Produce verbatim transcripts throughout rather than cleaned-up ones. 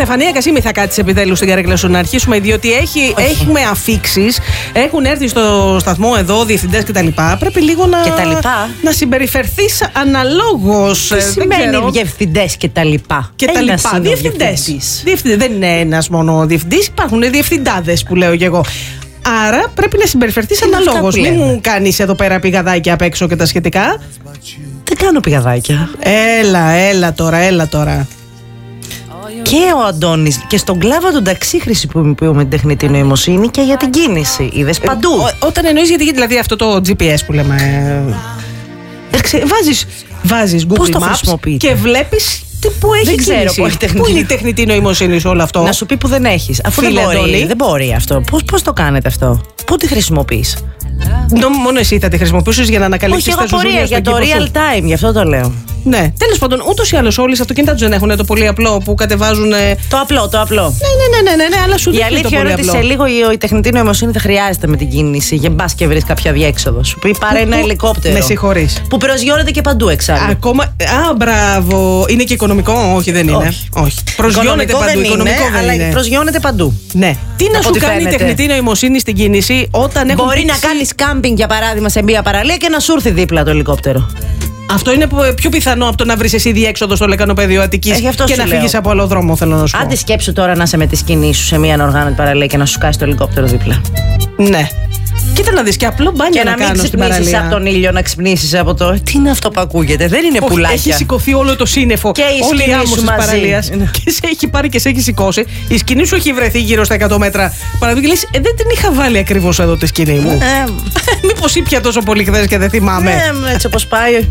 Στεφανία Κασίμη θα κάτσει επιτέλους στην καρέκλα σου να αρχίσουμε, διότι έχει, έχουμε αφίξεις. Έχουν έρθει στο σταθμό εδώ διευθυντές κτλ. Πρέπει λίγο να, να συμπεριφερθείς αναλόγως. Τι σημαίνει διευθυντές κτλ. Διευθυντές. Δεν είναι ένας μόνο διευθυντής, υπάρχουν διευθυντάδες που λέω και εγώ. Άρα πρέπει να συμπεριφερθείς αναλόγως. Μην μου κάνεις εδώ πέρα πηγαδάκια απ' έξω και τα σχετικά. Δεν κάνω πηγαδάκια. Έλα, έλα τώρα, έλα τώρα. Και ο Αντώνης και στον κλάβα του ταξί χρησιμοποιούμε την τεχνητή νοημοσύνη και για την κίνηση. Είδες παντού. Ε, όταν εννοείς για την κίνηση, δηλαδή αυτό το τζι πι ες που λέμε. Ε, βάζεις, βάζεις Google Maps και βλέπεις πού έχει δεν ξέρω κίνηση. Πού, τεχνητή... πού είναι η τεχνητή νοημοσύνη σε όλο αυτό. Να σου πει που δεν έχεις. Αφού δεν μπορεί, δεν μπορεί αυτό. Πώς, πώς το κάνετε αυτό, πού τη χρησιμοποιείς? Μόνο εσύ θα τη χρησιμοποιήσεις για να ανακαλύψεις τα ζουζούνια για το real time, γι' αυτό το λέω. Ναι, τέλος πάντων, ούτως ή άλλως όλοι στα αυτοκίνητα τους δεν έχουν το πολύ απλό που κατεβάζουν. Το απλό, το απλό. Ναι, ναι, ναι, ναι, ναι, αλλά σου δείχνει. Η αλήθεια είναι ότι σε λίγο η, η τεχνητή νοημοσύνη δεν χρειάζεται με την κίνηση για μπας και βρεις κάποια διέξοδο. Σου πει πάρε ένα ελικόπτερο. Με συγχωρείς. Που προσγειώνεται και παντού εξάλλου. Ακόμα. Α, μπράβο. Είναι και οικονομικό, όχι δεν είναι. Όχι. όχι. Προσγειώνεται παντού. Δεν οικονομικό είναι, αλλά είναι. Προσγειώνεται παντού. Ναι. Τι να σου κάνει η τεχνητή νοημοσύνη στην κίνηση όταν έχουν. Μπορεί να κάνει κάμπινγκ για παράδειγμα σε μια παραλία και να σου έρθει δίπλα το ελικόπτερο. Αυτό είναι πιο πιθανό από το να βρεις εσύ διέξοδο στο λεκανοπέδιο Αττικής ε, και να φύγεις από άλλο δρόμο, θέλω να σου πω. Άντε σκέψου τώρα να είσαι με τη σκηνή σου σε μια ανοργάνωτη παραλία και να σου σκάσει το ελικόπτερο δίπλα. Ναι. Κοίτα να δεις και απλό μπάνιο και να, να κάνω στην παραλία. Και να μην ξυπνήσεις από τον ήλιο, να ξυπνήσεις από το. Τι είναι αυτό που ακούγεται, δεν είναι όχι, πουλάκια. Έχει σηκωθεί όλο το σύννεφο. Και η όλη η άμμος της παραλίας. Ναι. Και σε έχει πάρει και σε έχει σηκώσει. Η σκηνή σου έχει βρεθεί γύρω στα εκατό μέτρα. Παραδείγμα και λες, ε, δεν την είχα βάλει ακριβώς εδώ τη σκηνή μου. Ε, μήπως ήπια τόσο πολύ χθες και δεν θυμάμαι. Ναι, έτσι όπως πάει.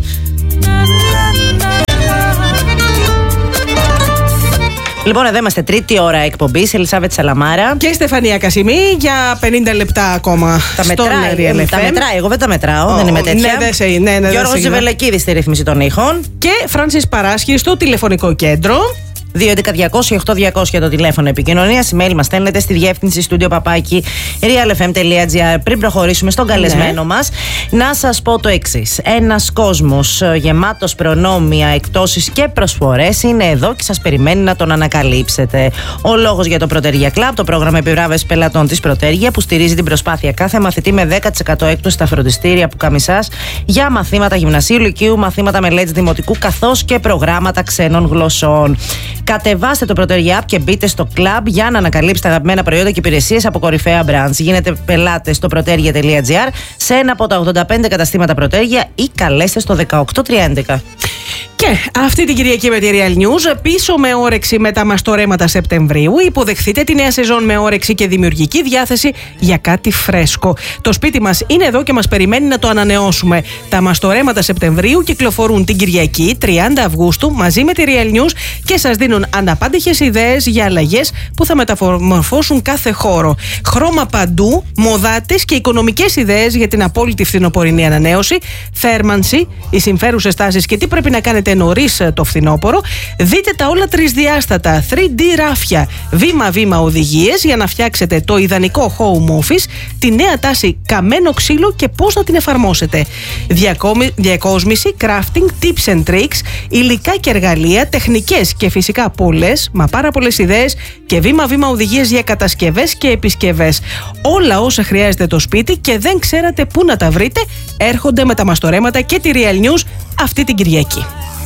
Λοιπόν, εδώ είμαστε τρίτη ώρα εκπομπής. Ελισάβετ Σαλαμάρα και Στεφανία Κασιμή για πενήντα λεπτά ακόμα. Τα μετράει, τα μετράει, εγώ δεν τα μετράω, oh, δεν είμαι τέτοια. Ναι, δε, ναι, ναι, Γιώργος Ζεβελεκίδης στη ρύθμιση των ήχων. Και Φράνσις Παράσχη στο τηλεφωνικό κέντρο. δύο έντεκα διακόσια οκτώ διακόσια το τηλέφωνο επικοινωνίας. Email μας στέλνετε στη διεύθυνση στούντιο παπάκι realfm.gr. Πριν προχωρήσουμε στον καλεσμένο ναι. μας, να σας πω το εξής. Ένας κόσμος γεμάτος προνόμια, εκτόσεις και προσφορές είναι εδώ και σας περιμένει να τον ανακαλύψετε. Ο λόγος για το Protergia Club, το πρόγραμμα επιβράβευσης πελατών της Protergia, που στηρίζει την προσπάθεια κάθε μαθητή με δέκα τοις εκατό έκπτωση στα φροντιστήρια που καμισάς για μαθήματα γυμνασίου, λυκείου, μαθήματα μελέτης δημοτικού καθώς και προγράμματα ξένων γλωσσών. Κατεβάστε το Protergia App και μπείτε στο club για να ανακαλύψετε αγαπημένα προϊόντα και υπηρεσίες από κορυφαία brands. Γίνετε πελάτες στο protergia.gr σε ένα από τα ογδόντα πέντε καταστήματα Protergia ή καλέστε στο δεκαοκτώ τρία έντεκα. Και αυτή την Κυριακή με τη Real News, πίσω με όρεξη με τα μαστορέματα Σεπτεμβρίου, υποδεχθείτε τη νέα σεζόν με όρεξη και δημιουργική διάθεση για κάτι φρέσκο. Το σπίτι μας είναι εδώ και μας περιμένει να το ανανεώσουμε. Τα μαστορέματα Σεπτεμβρίου κυκλοφορούν την Κυριακή τριάντα Αυγούστου μαζί με τη Real News και σας δίνουν αναπάντηχες ιδέες για αλλαγές που θα μεταμορφώσουν κάθε χώρο. Χρώμα παντού, μοδάτες και οικονομικές ιδέες για την απόλυτη φθινοπορεινή ανανέωση, θέρμανση, οι συμφέρουσες τάσεις και τι πρέπει να κάνετε νωρίς το φθινόπωρο. Δείτε τα όλα τρισδιάστατα, θρι ντι ράφια, βήμα-βήμα οδηγίες για να φτιάξετε το ιδανικό home office, τη νέα τάση καμένο ξύλο και πώς να την εφαρμόσετε. Διακόμι, διακόσμηση, crafting, tips and tricks, υλικά και εργαλεία, τεχνικές και φυσικά πολλές, μα πάρα πολλές ιδέες και βήμα-βήμα οδηγίες για κατασκευές και επισκευές. Όλα όσα χρειάζεται το σπίτι και δεν ξέρατε πού να τα βρείτε, έρχονται με τα μαστορέματα και τη Real News αυτή την Κυριακή.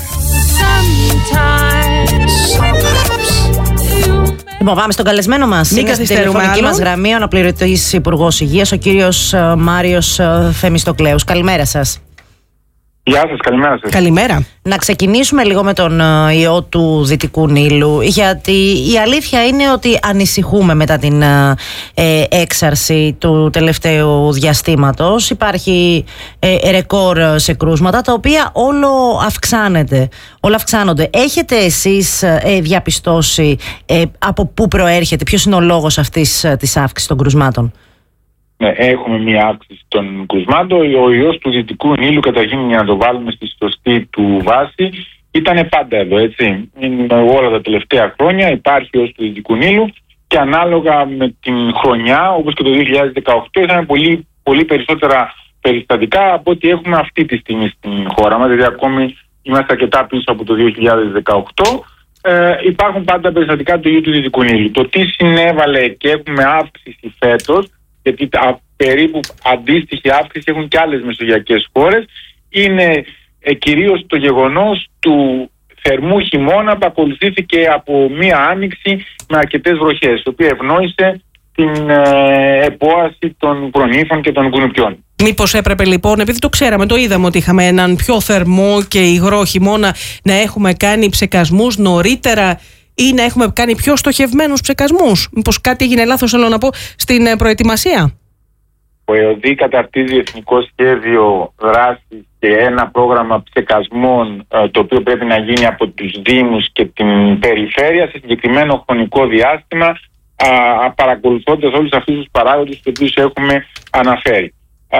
Λοιπόν, πάμε στον καλεσμένο μας. Μην είναι στην τηλεφωνική μας γραμμή ο αναπληρωτής Υπουργός Υγείας, ο κύριος Μάριος Θεμιστοκλέους. Καλημέρα σας. Γεια σας, καλημέρα σας. Καλημέρα. Να ξεκινήσουμε λίγο με τον ιό του Δυτικού Νείλου, γιατί η αλήθεια είναι ότι ανησυχούμε μετά την ε, έξαρση του τελευταίου διαστήματος. Υπάρχει ε, ρεκόρ σε κρούσματα, τα οποία όλο αυξάνεται, όλα αυξάνονται. Έχετε εσείς ε, διαπιστώσει ε, από πού προέρχεται, ποιος είναι ο λόγος αυτής της αύξησης των κρουσμάτων? Ναι, έχουμε μια αύξηση των κρουσμάτων. Ο ιός του Δυτικού Νείλου, καταρχήν για να το βάλουμε στη σωστή του βάση, ήταν πάντα εδώ, έτσι. Είναι όλα τα τελευταία χρόνια υπάρχει ο ιός του Δυτικού Νείλου και ανάλογα με την χρονιά, όπως και το δύο χιλιάδες δεκαοκτώ, είχαμε πολύ, πολύ περισσότερα περιστατικά από ό,τι έχουμε αυτή τη στιγμή στην χώρα μας. Δηλαδή, ακόμη είμαστε αρκετά πίσω από το δύο χιλιάδες δεκαοκτώ. ε, υπάρχουν πάντα περιστατικά του Υγείου του Δυτικού Νείλου. Το τι συνέβαλε και έχουμε αύξηση φέτος, γιατί α, περίπου αντίστοιχη αύξηση έχουν και άλλες μεσογειακές χώρες, είναι ε, κυρίως το γεγονός του θερμού χειμώνα που ακολουθήθηκε από μία άνοιξη με αρκετές βροχές, η οποία ευνόησε την ε, επόαση των προνύφων και των κουνουπιών. Μήπως έπρεπε λοιπόν, επειδή το ξέραμε, το είδαμε ότι είχαμε έναν πιο θερμό και υγρό χειμώνα, να έχουμε κάνει ψεκασμούς νωρίτερα ή να έχουμε κάνει πιο στοχευμένους ψεκασμούς? Μήπως κάτι έγινε λάθος, θέλω να πω, στην ε, προετοιμασία? Ο ΕΟΔΗ καταρτίζει εθνικό σχέδιο δράσης και ένα πρόγραμμα ψεκασμών, ε, το οποίο πρέπει να γίνει από τους Δήμους και την περιφέρεια σε συγκεκριμένο χρονικό διάστημα, α, παρακολουθώντας όλους αυτούς τους παράγοντες τους οποίους έχουμε αναφέρει. Α,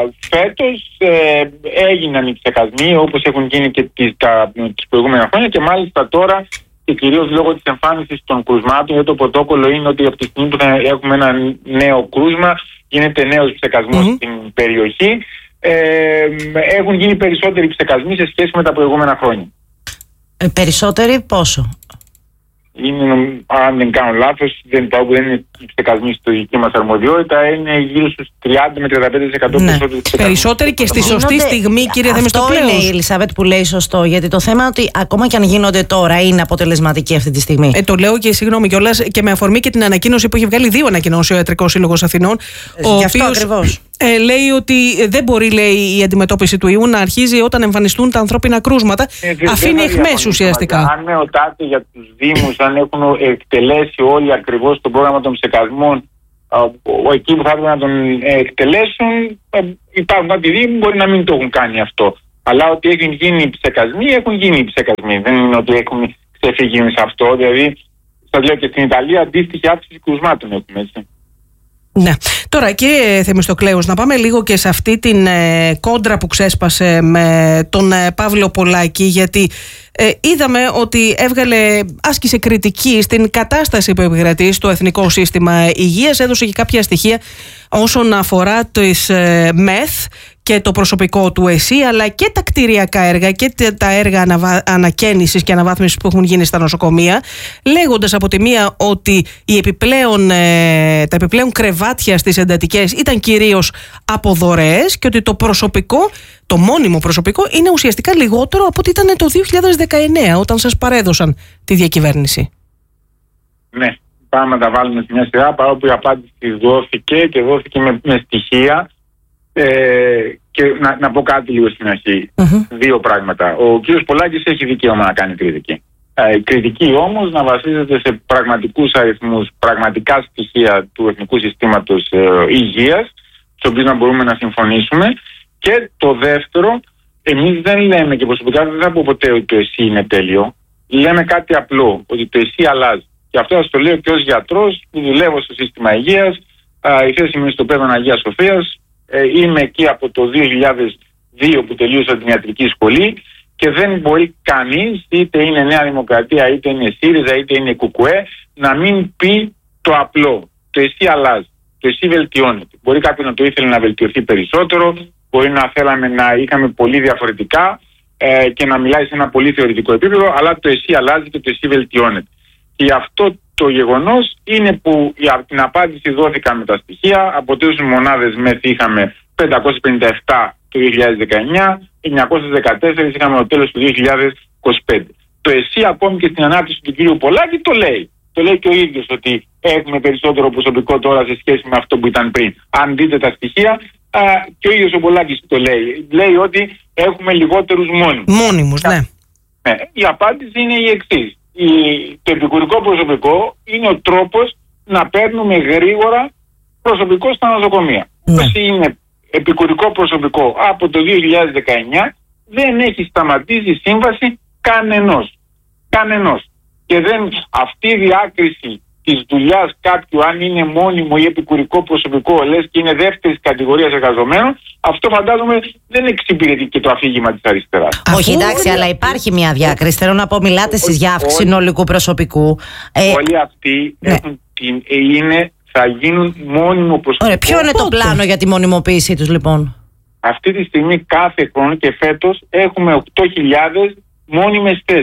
φέτος ε, έγιναν οι ψεκασμοί όπως έχουν γίνει και τις, τα, τις προηγούμενα χρόνια, και μάλιστα τώρα, και κυρίως λόγω της εμφάνισης των κρουσμάτων, γιατί το πρωτόκολλο είναι ότι από τη στιγμή που θα έχουμε ένα νέο κρούσμα γίνεται νέος ψεκασμός mm-hmm. στην περιοχή. Ε, έχουν γίνει περισσότεροι ψεκασμοί σε σχέση με τα προηγούμενα χρόνια. Ε, περισσότεροι πόσο? Είναι, αν δεν κάνω λάθος, δεν, δεν είναι ψεκασμοί στη δική μας αρμοδιότητα, είναι γύρω στους τριάντα με τριάντα πέντε τοις εκατό ναι. περισσότεροι ψεκασμοί. Περισσότεροι και στη σωστή γίνονται, στιγμή, κύριε Θεμιστοκλέου. Αυτό είναι η Ελισάβετ που λέει σωστό, γιατί το θέμα ότι ακόμα και αν γίνονται τώρα είναι αποτελεσματικοί αυτή τη στιγμή. Ε, το λέω και συγγνώμη κιόλας, και με αφορμή και την ανακοίνωση που έχει βγάλει, δύο ανακοινώσει ο Ιατρικός Σύλλογος Αθηνών. Ε, ο οποίος ε, λέει ότι δεν μπορεί, λέει, η αντιμετώπιση του ιού να αρχίζει όταν εμφανιστούν τα ανθρώπινα κρούσματα. Ε, Αφήνει εχμές ουσιαστικά. Αν με ρωτάτε για τους Δήμους, αν έχουν εκτελέσει όλοι ακριβώς το πρόγραμμα των ψεκασμών εκεί που θα έπρεπε να τον εκτελέσουν, υπάρχουν κάποιοι Δήμοι μπορεί να μην το έχουν κάνει αυτό. Αλλά ότι έχουν γίνει ψεκασμοί, έχουν γίνει ψεκασμοί. Δεν είναι ότι έχουν ξεφύγει σε αυτό. Δηλαδή, σας λέω, και στην Ιταλία αντίστοιχη αύξηση κρουσμάτων έχουμε, έτσι. Ναι. Τώρα, κύριε Θεμιστοκλέους, να πάμε λίγο και σε αυτή την ε, κόντρα που ξέσπασε με τον ε, Παύλο Πολάκη, γιατί ε, είδαμε ότι έβγαλε, άσκησε κριτική στην κατάσταση που επικρατεί στο Εθνικό Σύστημα Υγείας, έδωσε και κάποια στοιχεία όσον αφορά τις ε, ΜΕΘ και το προσωπικό του ΕΣΥ, αλλά και τα κτηριακά έργα και τα έργα αναβα... ανακαίνησης και αναβάθμισης που έχουν γίνει στα νοσοκομεία, λέγοντας από τη μία ότι οι επιπλέον, ε, τα επιπλέον κρεβάτια στις εντατικές ήταν κυρίως από δωρεές και ότι το προσωπικό, το μόνιμο προσωπικό, είναι ουσιαστικά λιγότερο από ό,τι ήταν το δύο χιλιάδες δεκαεννέα όταν σας παρέδωσαν τη διακυβέρνηση. Ναι, πάμε να τα βάλουμε σε μια σειρά, παρόλο η απάντηση δόθηκε και δόθηκε με, με στοιχεία. Ε, και να, να πω κάτι λίγο στην αρχή. Uh-huh. Δύο πράγματα. Ο κ. Πολάκης έχει δικαίωμα να κάνει κριτική. Ε, η κριτική όμως να βασίζεται σε πραγματικούς αριθμούς, πραγματικά στοιχεία του Εθνικού Συστήματος ε, Υγείας, στους οποίους να μπορούμε να συμφωνήσουμε. Και το δεύτερο, εμείς δεν λέμε, και προσωπικά δεν θα πω ποτέ ότι το ΕΣΥ είναι τέλειο. Λέμε κάτι απλό, ότι το ΕΣΥ αλλάζει. Και αυτό θα το λέω και ως γιατρός που δουλεύω στο σύστημα υγείας. Ε, η θέση μου είναι στο Παιδόν Αγίας Σοφίας. Είμαι εκεί από το δύο χιλιάδες δύο που τελείωσα την ιατρική σχολή και δεν μπορεί κανείς, είτε είναι Νέα Δημοκρατία, είτε είναι ΣΥΡΙΖΑ, είτε είναι ΚΚΕ, να μην πει το απλό. Το ΕΣΥ αλλάζει, το ΕΣΥ βελτιώνεται. Μπορεί κάποιος να το ήθελε να βελτιωθεί περισσότερο, μπορεί να θέλαμε να είχαμε πολύ διαφορετικά ε, και να μιλάει σε ένα πολύ θεωρητικό επίπεδο, αλλά το ΕΣΥ αλλάζει και το ΕΣΥ βελτιώνεται. Και αυτό το γεγονός είναι που για την απάντηση δόθηκαν με τα στοιχεία. Από τόσες μονάδες ΜΕΘ είχαμε πεντακόσιες πενήντα επτά το δύο χιλιάδες δεκαεννέα, εννιακόσιες δεκατέσσερα είχαμε το τέλος του δύο χιλιάδες είκοσι πέντε. Το ΕΣΥ ακόμη και στην ανάπτυξη του κ. Πολάκη το λέει. Το λέει και ο ίδιος ότι έχουμε περισσότερο προσωπικό τώρα σε σχέση με αυτό που ήταν πριν. Αν δείτε τα στοιχεία, α, και ο ίδιος ο Πολάκης το λέει. Λέει ότι έχουμε λιγότερους μόνιμους. Μόνιμους, ναι. ναι. Η απάντηση είναι η εξής. Η, το επικουρικό προσωπικό είναι ο τρόπος να παίρνουμε γρήγορα προσωπικό στα νοσοκομεία. Ναι. Όσοι είναι επικουρικό προσωπικό από το δύο χιλιάδες δεκαεννέα δεν έχει σταματήσει η σύμβαση κανενός. Κανενός. Και δεν, αυτή η διάκριση της δουλειάς κάποιου αν είναι μόνιμο ή επικουρικό προσωπικό, λες και είναι δεύτερης κατηγορίας εργαζομένων, αυτό φαντάζομαι δεν εξυπηρετεί και το αφήγημα της αριστεράς. Όχι, εντάξει, αλλά υπάρχει μια διάκριση. Θέλω να πω, μιλάτε εσείς για αύξηση συνολικού προσωπικού. Ε, όλοι αυτοί ναι. έχουν, είναι, θα γίνουν μόνιμο προσωπικό. Ωραία, ποιο είναι το πλάνο για τη μονιμοποίησή τους, λοιπόν? Αυτή τη στιγμή κάθε χρόνο και φέτος έχουμε οκτώ χιλιάδες μόνιμες θέσεις.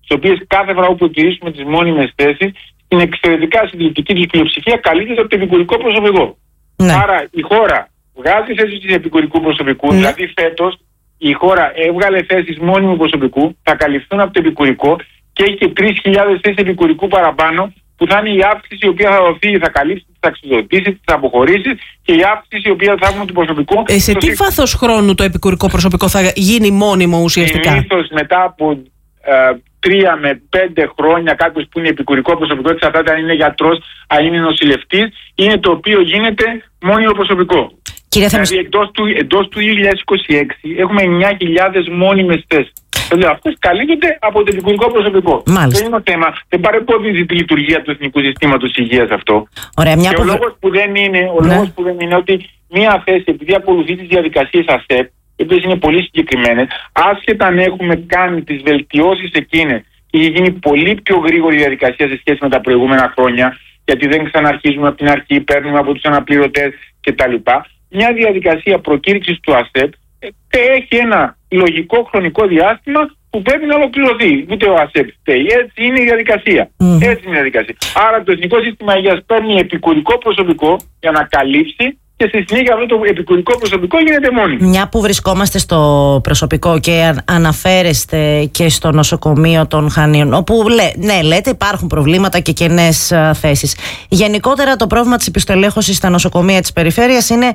στις οποίες κάθε φορά που τηρήσουμε τις μόνιμες θέσεις, στην εξαιρετικά συντηρητική τους πλειοψηφία καλύπτεται από το επικουρικό προσωπικό. Ναι. Άρα η χώρα βγάζει θέσεις του επικουρικού προσωπικού, ναι. δηλαδή φέτος η χώρα έβγαλε θέσεις μόνιμου προσωπικού, θα καλυφθούν από το επικουρικό και έχει και τρεις χιλιάδες θέσεις επικουρικού παραπάνω, που θα είναι η αύξηση η οποία θα δοθεί, θα καλύψει τις αξιοδοτήσεις, τις αποχωρήσεις και η αύξηση η οποία θα έχουμε του προσωπικού. Ε, σε τι βάθος χρόνου το επικουρικό προσωπικό θα γίνει μόνιμο ουσιαστικά? Συνήθως μετά από ε, τρία με πέντε χρόνια, κάποιος που είναι επικουρικό προσωπικό, εξαρτάται αν είναι γιατρός, αν είναι νοσηλευτής, είναι το οποίο γίνεται μόνιμο προσωπικό. Κύριε δηλαδή εντός του, εντός του δύο χιλιάδες είκοσι έξι έχουμε εννιά χιλιάδες μόνιμες θέσεις. Δηλαδή αυτές καλύπτονται από το επικουρικό προσωπικό. Μάλιστα. Δεν είναι θέμα. Δεν παρεμποδίζει τη λειτουργία του Εθνικού Συστήματος Υγείας αυτό. Ωραία, μια και που... ο λόγος που δεν είναι, ο ναι. λόγος που δεν είναι ότι μία θέση, επειδή ακολουθεί τις διαδικασίες ΑΣΕΠ, οι οποίες είναι πολύ συγκεκριμένες, άσχετα αν έχουμε κάνει τις βελτιώσεις εκείνες και έχει γίνει πολύ πιο γρήγορη διαδικασία σε σχέση με τα προηγούμενα χρόνια, γιατί δεν ξαναρχίζουμε από την αρχή, παίρνουμε από τους αναπληρωτές κτλ. Μια διαδικασία προκήρυξης του ΑΣΕΠ έχει ένα λογικό χρονικό διάστημα που πρέπει να ολοκληρωθεί. Ούτε ο ΑΣΕΠ φταίει. Έτσι είναι η διαδικασία. Mm. Έτσι είναι η διαδικασία. Άρα το Εθνικό Σύστημα Υγείας παίρνει επικουρικό προσωπικό για να καλύψει και στη συνέχεια αυτό το επικουρικό προσωπικό γίνεται μόνιμο. Μια που βρισκόμαστε στο προσωπικό και αναφέρεστε και στο νοσοκομείο των Χανίων, όπου λέ, ναι, λέτε υπάρχουν προβλήματα και κενές θέσεις. Γενικότερα το πρόβλημα της επιστελέχωσης στα νοσοκομεία της περιφέρειας είναι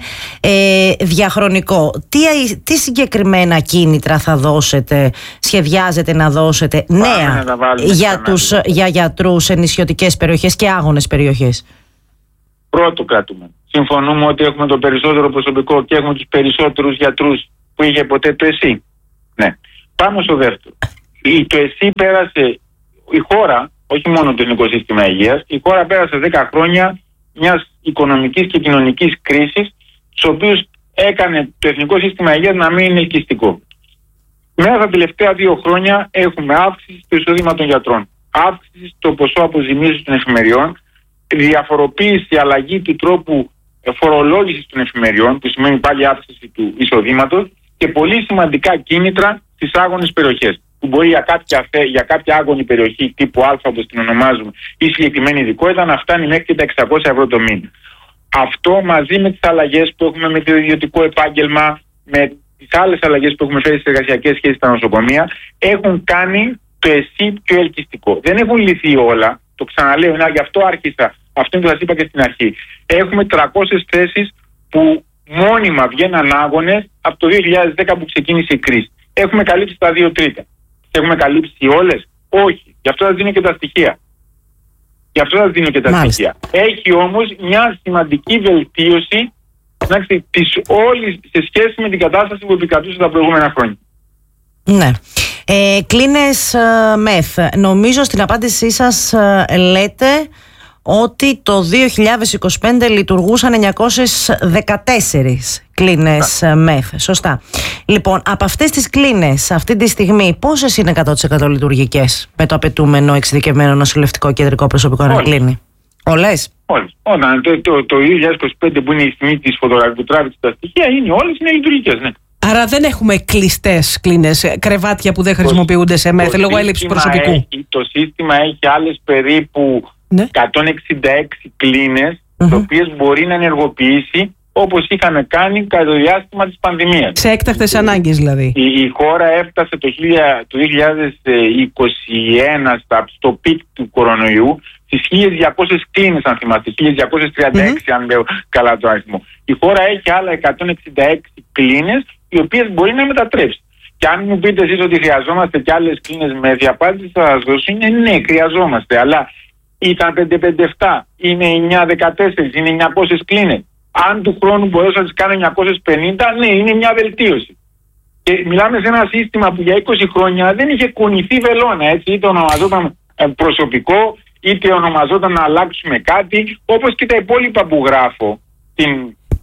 ε, διαχρονικό. Τι, τι συγκεκριμένα κίνητρα θα δώσετε, σχεδιάζετε να δώσετε νέα να για, τους, για γιατρούς σε νησιωτικές περιοχές και άγονες περιοχές? Πρώτο κρατούμε. Συμφωνούμε ότι έχουμε το περισσότερο προσωπικό και έχουμε τους περισσότερους γιατρούς που είχε ποτέ το ΕΣΥ. Ναι. Πάμε στο δεύτερο. Το ΕΣΥ πέρασε, η χώρα, όχι μόνο το Εθνικό Σύστημα Υγείας, η χώρα πέρασε δέκα χρόνια μιας οικονομικής και κοινωνικής κρίσης, στους οποίους έκανε το Εθνικό Σύστημα Υγείας να μην είναι ελκυστικό. Μέσα τα τελευταία δύο χρόνια έχουμε αύξηση στο εισόδημα των γιατρών, αύξηση στο ποσό αποζημίωσης των εφημεριών, διαφοροποίηση, αλλαγή του τρόπου φορολόγησης των εφημεριών, που σημαίνει πάλι αύξηση του εισοδήματος, και πολύ σημαντικά κίνητρα στις άγονες περιοχές, που μπορεί για κάποια, για κάποια άγονη περιοχή τύπου Α, όπως την ονομάζουμε, ή συγκεκριμένη ειδικότητα, να φτάνει μέχρι και τα εξακόσια ευρώ το μήνα. Αυτό μαζί με τις αλλαγές που έχουμε με το ιδιωτικό επάγγελμα, με τις άλλες αλλαγές που έχουμε φέρει στις εργασιακές σχέσεις στα νοσοκομεία, έχουν κάνει το ΕΣΥ πιο ελκυστικό. Δεν έχουν λυθεί όλα. Το ξαναλέω, γι' αυτό άρχισα. Αυτό είναι που σας είπα και στην αρχή. Έχουμε τριακόσιες θέσεις που μόνιμα βγαίναν άγονες από το δύο χιλιάδες δέκα που ξεκίνησε η κρίση. Έχουμε καλύψει τα δύο τρίτα. Έχουμε καλύψει όλες? Όχι. Γι' αυτό σας δίνω και τα στοιχεία. Γι' αυτό σας δίνω και τα Μάλιστα. στοιχεία. Έχει όμως μια σημαντική βελτίωση της όλης σε σχέση με την κατάσταση που επικρατούσε τα προηγούμενα χρόνια. Ναι. Ε, κλίνες ε, ΜΕΘ. Νομίζω στην απάντησή σας ε, λέτε ότι το δύο χιλιάδες είκοσι πέντε λειτουργούσαν εννιακόσιες δεκατέσσερις κλίνες yeah. ΜΕΘ. Σωστά. Λοιπόν, από αυτές τις κλίνες αυτή τη στιγμή πόσες είναι εκατό τοις εκατό λειτουργικές με το απαιτούμενο εξειδικευμένο νοσηλευτικό κεντρικό προσωπικό να κλείνει? Όλες. Όλες. Όταν το, το, το δύο χιλιάδες είκοσι πέντε που είναι η στιγμή της φωτογραφικής που τράβηξε τα στοιχεία, είναι όλες είναι λειτουργικές, ναι. Άρα δεν έχουμε κλειστές κλίνες, κρεβάτια που δεν χρησιμοποιούνται σε ΜΕΘ λόγω έλλειψης προσωπικού. Έχει, το σύστημα έχει άλλες περίπου ναι. εκατόν εξήντα έξι κλίνες, mm-hmm. τις οποίες μπορεί να ενεργοποιήσει όπως είχαμε κάνει κατά το διάστημα της πανδημίας. Σε έκτακτες ανάγκες δηλαδή. Η, η χώρα έφτασε το, το δύο χιλιάδες είκοσι ένα στα, στο πικ του κορονοϊού στις χίλιες διακόσιες κλίνες, αν θυμάστε, χίλιες διακόσιες τριάντα έξι mm-hmm. αν λέω καλά το αριθμό. Η χώρα έχει άλλα εκατόν εξήντα έξι κλίνες οι οποίες μπορεί να μετατρέψει. Και αν μου πείτε εσείς ότι χρειαζόμαστε και άλλες κλίνες με διαπάντηση, θα σας δώσω είναι ναι, χρειαζόμαστε. Αλλά ήταν πεντακόσια πενήντα επτά, είναι εννιακόσια δεκατέσσερα, είναι εννιακόσιες κλίνες. Αν του χρόνου μπορέσω να τις κάνω εννιακόσιες πενήντα, ναι, είναι μια βελτίωση. Και μιλάμε σε ένα σύστημα που για είκοσι χρόνια δεν είχε κουνηθεί βελόνα, έτσι, είτε ονομαζόταν προσωπικό, είτε ονομαζόταν να αλλάξουμε κάτι, όπως και τα υπόλοιπα που γράφω. Την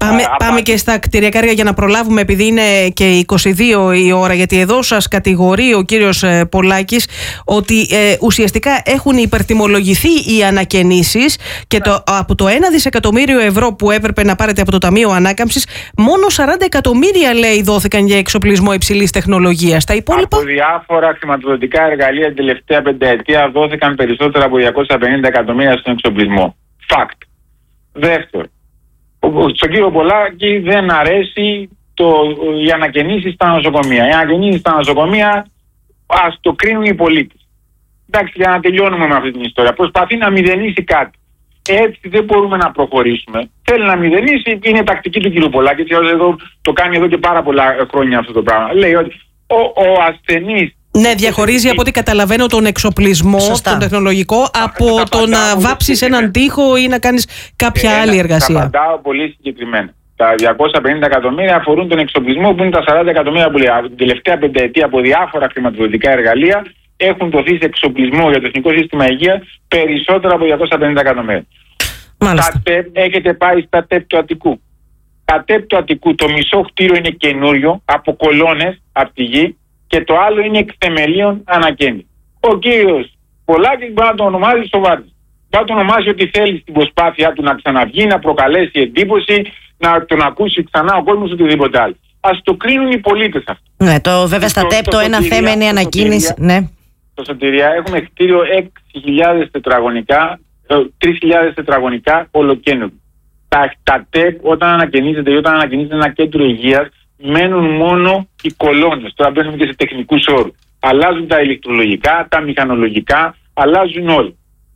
Πάμε, πάμε και στα κτηριακά έργα για να προλάβουμε, επειδή είναι και είκοσι δύο η ώρα, γιατί εδώ σας κατηγορεί ο κύριος Πολάκης ότι ε, ουσιαστικά έχουν υπερτιμολογηθεί οι ανακαινήσεις και το, από το ένα δισεκατομμύριο ευρώ που έπρεπε να πάρετε από το Ταμείο Ανάκαμψης, μόνο σαράντα εκατομμύρια, λέει, δόθηκαν για εξοπλισμό υψηλής τεχνολογίας. Τα υπόλοιπα... Από διάφορα χρηματοδοτικά εργαλεία την τελευταία πενταετία δόθηκαν περισσότερα από διακόσια πενήντα εκατομμύρια στον εξοπλισμό. Fact. Δεύτερο, στον κύριο Πολάκη δεν αρέσει το, οι ανακαινήσεις στα νοσοκομεία. Οι ανακαινήσεις στα νοσοκομεία ας το κρίνουν οι πολίτες. Εντάξει, για να τελειώνουμε με αυτή την ιστορία. Προσπαθεί να μηδενίσει κάτι. Έτσι δεν μπορούμε να προχωρήσουμε. Θέλει να μηδενίσει, είναι τακτική του κύριου Πολάκη. Έτσι, εδώ, το κάνει εδώ και πάρα πολλά χρόνια αυτό το πράγμα. Λέει ότι ο, ο ασθενής. Ναι, διαχωρίζει από ό,τι καταλαβαίνω τον εξοπλισμό, Σωστά. τον τεχνολογικό, από τα το να βάψεις έναν τοίχο ή να κάνεις κάποια ε, άλλη εργασία. Τα απαντάω πολύ συγκεκριμένα. Τα διακόσια πενήντα εκατομμύρια αφορούν τον εξοπλισμό, που είναι τα σαράντα εκατομμύρια που λέει. Την τελευταία πενταετία από διάφορα χρηματοδοτικά εργαλεία έχουν δοθεί σε εξοπλισμό για το Εθνικό Σύστημα Υγείας περισσότερα από διακόσια πενήντα εκατομμύρια. Τα ΤΕΠ, έχετε πάει στα ΤΕΠ του Αττικού. Τα ΤΕΠ του Αττικού, το μισό κτίριο είναι καινούριο, από κολόνες από τη γη, και το άλλο είναι εκ θεμελίων ανακαίνιση. Ο κύριος Πολάκης μπορεί να το ονομάζει σοβαρή. Μπορεί να το ονομάζει ότι θέλει στην προσπάθειά του να ξαναβγεί, να προκαλέσει εντύπωση, να τον ακούσει ξανά ο κόσμος, οτιδήποτε άλλο. Ας το κρίνουν οι πολίτες αυτό. Ναι, το βέβαια στα ΤΕΠ το ένα θέμα είναι η ανακοίνηση. Ναι. Στο Σωτηρία έχουμε κτίριο έξι χιλιάδες τετραγωνικά, τρεις χιλιάδες τετραγωνικά ολοκαίνουργο. Τα, τα ΤΕΠ όταν ανακαινίζεται ή όταν ανακαινίζεται ένα κέντρο υγείας, μένουν μόνο οι κολόνες. Τώρα μπαίνουμε και σε τεχνικούς όρους. Αλλάζουν τα ηλεκτρολογικά, τα μηχανολογικά, αλλάζουν όλα.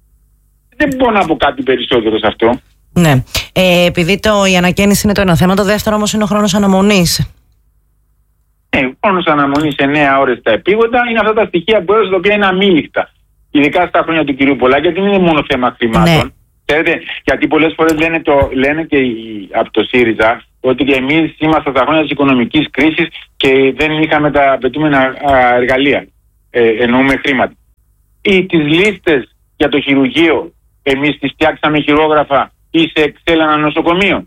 Δεν μπορώ να πω κάτι περισσότερο σε αυτό. Ναι. Ε, επειδή το, η ανακαίνιση είναι το ένα θέμα, το δεύτερο όμως είναι ο χρόνος αναμονής. Ναι, ο χρόνος αναμονής εννέα ώρες στα επίγοντα είναι αυτά τα στοιχεία που έδωσε, τα οποία είναι αμήλικτα. Ειδικά στα χρόνια του κυρίου Πολάκη, γιατί δεν είναι μόνο θέμα χρημάτων. Ναι. Ξέρετε, γιατί πολλές φορές λένε, το, λένε και οι, από το ΣΥΡΙΖΑ ότι και εμείς είμαστε στα χρόνια της οικονομικής κρίσης και δεν είχαμε τα απαιτούμενα εργαλεία. Ε, εννοούμε χρήματα. Ή τις λίστες για το χειρουργείο, εμείς τις φτιάξαμε χειρόγραφα ή σε Excel ένα νοσοκομείο.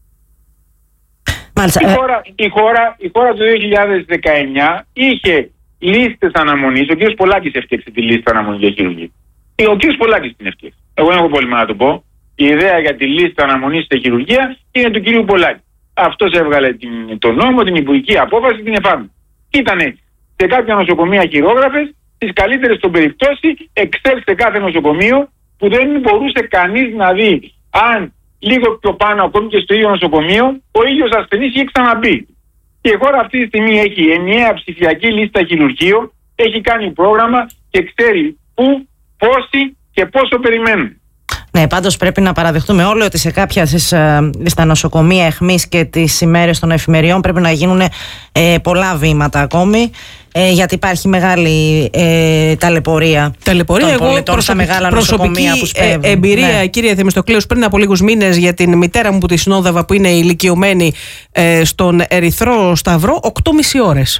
Μάλιστα. Η, χώρα, η, χώρα, η χώρα του δύο χιλιάδες δεκαεννιά είχε λίστες αναμονής. Ο κ. Πολάκης έφτιαξε τη λίστα αναμονής για χειρουργείο. Ο κ. Πολάκης την έφτιαξε. Εγώ δεν έχω πρόβλημα να το πω. Η ιδέα για τη λίστα αναμονής στη χειρουργία είναι του κ. Πολάκη. Αυτός έβγαλε την, τον νόμο, την υπουργική απόφαση, την εφάρμοσε. Ήτανε σε κάποια νοσοκομεία χειρόγραφες, στις καλύτερες των περιπτώσει, Excel σε κάθε νοσοκομείο, που δεν μπορούσε κανείς να δει αν λίγο πιο πάνω, ακόμη και στο ίδιο νοσοκομείο, ο ίδιος ασθενής είχε ξαναμπεί. Και η χώρα αυτή τη στιγμή έχει ενιαία ψηφιακή λίστα χειρουργείο, έχει κάνει πρόγραμμα και ξέρει πού, πόσοι και πόσο περιμένουν. Ναι, πάντως πρέπει να παραδεχτούμε όλοι ότι σε κάποια στις, στα νοσοκομεία εχμής και τις ημέρες των εφημεριών πρέπει να γίνουν ε, πολλά βήματα ακόμη, ε, γιατί υπάρχει μεγάλη ε, ταλαιπωρία. Ταλαιπωρία, εγώ προσωπική, προσωπική ε, εμπειρία, ναι. Κύριε Θεμιστοκλέου, πριν από λίγους μήνες για την μητέρα μου που τη συνόδευα, που είναι ηλικιωμένη ε, στον Ερυθρό Σταυρό, οκτώ και μισή ώρες.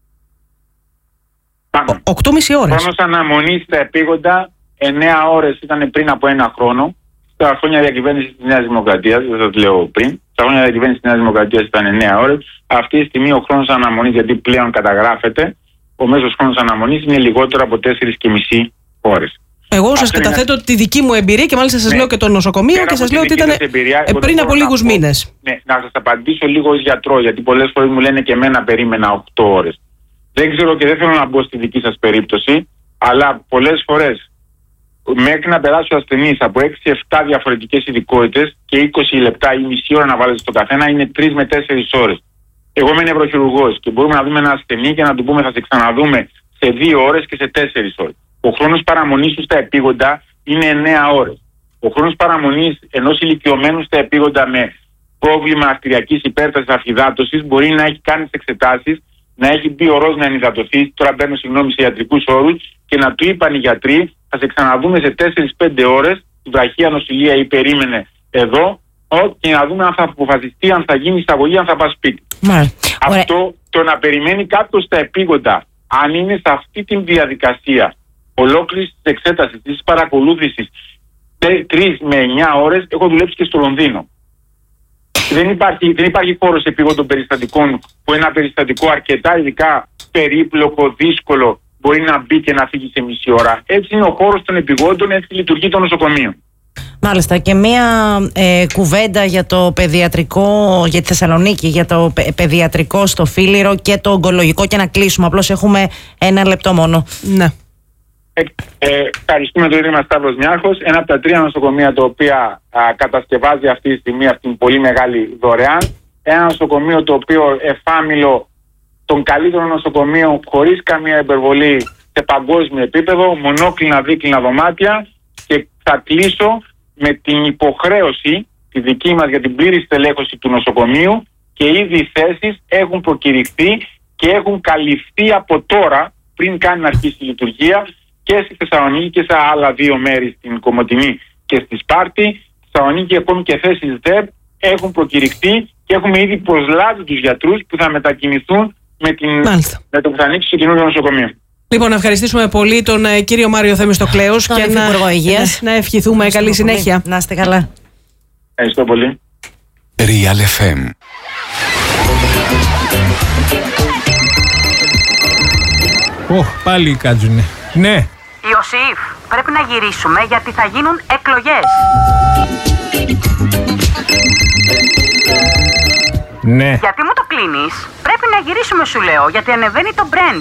οκτώ και μισή ώρες. Χρόνος αναμονής στα επίγοντα εννέα ώρες ήταν πριν από ένα χρόνο. Στα χρόνια διακυβέρνησης της Νέας Δημοκρατίας, δεν σας λέω πριν, στα χρόνια διακυβέρνησης της Νέας Δημοκρατίας ήταν εννέα ώρες. Αυτή τη στιγμή ο χρόνος αναμονής, γιατί πλέον καταγράφεται, ο μέσος χρόνος αναμονής είναι λιγότερο από τέσσερις και μισή ώρες. Εγώ σας καταθέτω είναι... τη δική μου εμπειρία και μάλιστα σας ναι. λέω και το νοσοκομείο και σας λέω ότι ήταν εμπειρία, πριν από λίγους μήνες. Ναι, να σας απαντήσω λίγο ως γιατρό, γιατί πολλές φορές μου λένε και εμένα περίμενα οκτώ ώρες. Δεν ξέρω και δεν θέλω να μπω στη δική σας περίπτωση, αλλά πολλές φορές μέχρι να περάσει ο ασθενής από έξι εφτά διαφορετικές ειδικότητες και είκοσι λεπτά ή μισή ώρα να βάλετε στο καθένα, είναι τρεις με τέσσερις ώρες. Εγώ είμαι νευροχειρουργός και μπορούμε να δούμε ένα ασθενή και να του πούμε θα σε ξαναδούμε σε δύο ώρες και σε τέσσερις ώρες. Ο χρόνος παραμονής του στα επίγοντα είναι εννέα ώρες. Ο χρόνος παραμονής ενός ηλικιωμένου στα επίγοντα με πρόβλημα αρτηριακής υπέρτασης αφυδάτωσης μπορεί να έχει κάνει τις εξετάσεις, να έχει μπει ορός να ενυδατωθεί, τώρα μπαίνω συγγνώμη σε ιατρικούς όρους, και να του είπαν οι γιατροί θα σε ξαναδούμε σε τέσσερις πέντε ώρες, τη βραχία νοσηλεία ή περίμενε εδώ, και να δούμε αν θα αποφασιστεί, αν θα γίνει εισαγωγή, αν θα πας σπίτι. Μα, αυτό το να περιμένει κάποιος στα επίγοντα, αν είναι σε αυτή τη διαδικασία ολόκληρης της εξέτασης, της παρακολούθησης, τρεις με εννιά ώρες, έχω δουλέψει και στο Λονδίνο. Δεν υπάρχει, δεν υπάρχει χώρος επίγοντων περιστατικών που ένα περιστατικό αρκετά ειδικά περίπλοκο, δύσκολο μπορεί να μπει και να φύγει σε μισή ώρα. Έτσι είναι ο χώρος των επιγόντων, έτσι λειτουργεί το νοσοκομείο. Μάλιστα, και μία ε, κουβέντα για το παιδιατρικό, για τη Θεσσαλονίκη, για το παι, παιδιατρικό στο Φίλιρο και το ογκολογικό, και να κλείσουμε. Απλώς έχουμε ένα λεπτό μόνο. Ναι. Ε, ε, ευχαριστούμε το Ίδρυμα Σταύρος Νιάρχος, ένα από τα τρία νοσοκομεία τα οποία α, κατασκευάζει αυτή τη στιγμή αυτή την πολύ μεγάλη δωρεάν. Ένα νοσοκομείο το οποίο εφάμιλο των καλύτερων νοσοκομείων χωρίς καμία υπερβολή σε παγκόσμιο επίπεδο, μονόκλινα δίκλινα δωμάτια, και θα κλείσω με την υποχρέωση τη δική μας για την πλήρη στελέχωση του νοσοκομείου, και ήδη οι θέσεις έχουν προκηρυχθεί και έχουν καλυφθεί από τώρα, πριν καν να αρχίσει η λειτουργία, και στη Θεσσαλονίκη και σε άλλα δύο μέρη, στην Κομοτηνή και στη Σπάρτη. Στη Θεσσαλονίκη ακόμη και θέσεις ΔΕΠ έχουν προκηρυχθεί και έχουμε ήδη προσλάβει τους γιατρούς που θα μετακινηθούν με, την... με το που θα ανοίξει το καινούργιο νοσοκομείο. Λοιπόν, να ευχαριστήσουμε πολύ τον ε, κύριο Μάριο Θεμιστοκλέους και να, να, να ευχηθούμε καλή πολύ. συνέχεια. Να είστε καλά. Ευχαριστώ πολύ. Real εφ εμ. Οχ, πάλι κάτζουνε. Ναι. Ιωσήφ, πρέπει να γυρίσουμε γιατί θα γίνουν εκλογές. Ναι. Γιατί μου το κλείνεις? Πρέπει να γυρίσουμε, σου λέω, γιατί ανεβαίνει το Brent.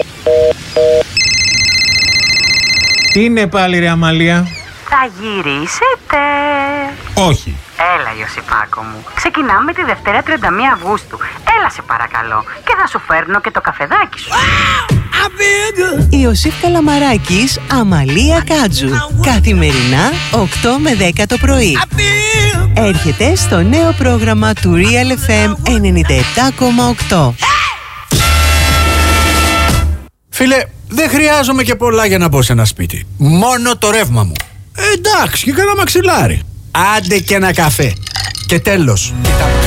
Τι είναι πάλι, ρε Αμαλία? Θα γυρίσετε. Όχι. Έλα, Ιωσήφάκο μου. Ξεκινάμε τη Δευτέρα τριάντα μία Αυγούστου. Έλα, σε παρακαλώ. Και θα σου φέρνω και το καφεδάκι σου. Ιωσήφ Καλαμαράκης, Αμαλία Κάτζου. Καθημερινά οκτώ με δέκα το πρωί. Έρχεται στο νέο πρόγραμμα του Real εφ εμ ενενήντα επτά κόμμα οκτώ. Φίλε, δεν χρειάζομαι και πολλά για να μπω σε ένα σπίτι. Μόνο το ρεύμα μου. Ε, εντάξει, και κάνα μαξιλάρι. Άντε και ένα καφέ. Και τέλος.